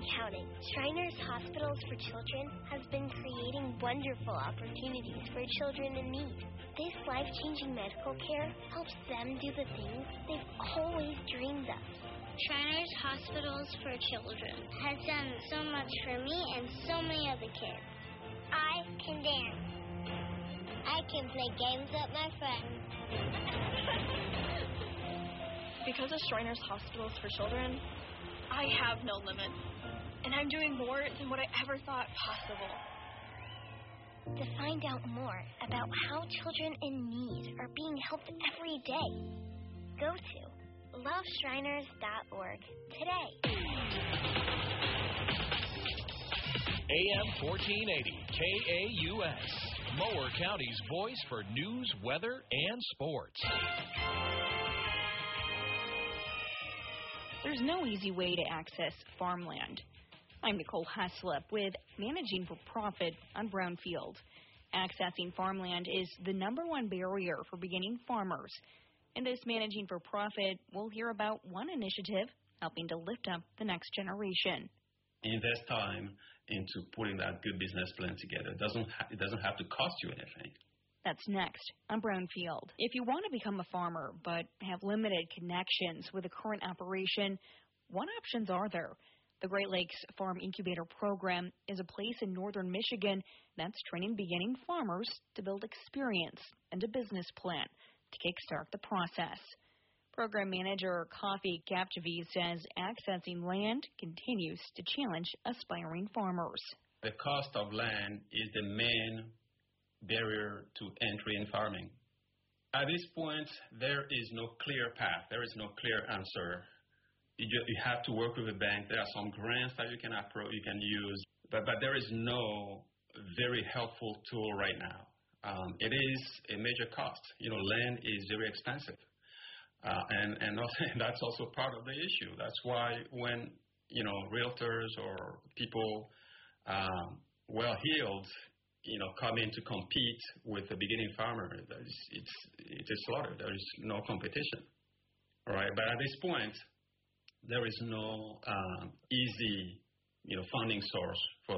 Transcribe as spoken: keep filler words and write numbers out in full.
counting. Shriners Hospitals for Children has been creating wonderful opportunities for children in need. This life-changing medical care helps them do the things they've always dreamed of. Shriners Hospitals for Children has done so much for me and so many other kids. I can dance. I can play games with my friends. Because of Shriners Hospitals for Children, I have no limits, and I'm doing more than what I ever thought possible. To find out more about how children in need are being helped every day, go to love shriners dot org today. A M fourteen eighty K A U S, Mower County's voice for news, weather, and sports. There's no easy way to access farmland. I'm Nicole Haslip with Managing for Profit on Brownfield. Accessing farmland is the number one barrier for beginning farmers. In this Managing for Profit, we'll hear about one initiative helping to lift up the next generation. Invest time into putting that good business plan together. It doesn't, ha- it doesn't have to cost you anything. That's next on Brownfield. If you want to become a farmer but have limited connections with a current operation, what options are there? The Great Lakes Farm Incubator Program is a place in northern Michigan that's training beginning farmers to build experience and a business plan to kickstart the process. Program manager Coffee Capchevy says accessing land continues to challenge aspiring farmers. The cost of land is the main barrier to entry in farming. At this point, there is no clear path. There is no clear answer. You, just, you have to work with a bank. There are some grants that you can approach, you can use, but, but there is no very helpful tool right now. Um, it is a major cost. You know, land is very expensive, uh, and and also, that's also part of the issue. That's why when you know realtors or people um, well-heeled, you know, come in to compete with the beginning farmer, it's it's it's a slaughter. There is no competition, all right? But at this point, there is no um, easy, you know, funding source for